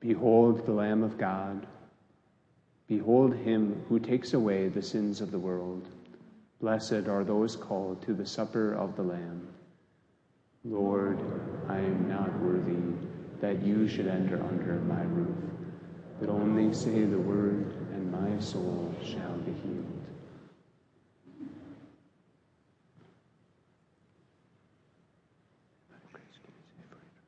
Behold the Lamb of God. Behold him who takes away the sins of the world. Blessed are those called to the supper of the Lamb. Lord, I am not worthy that you should enter under my roof, but only say the word, and my soul shall be healed.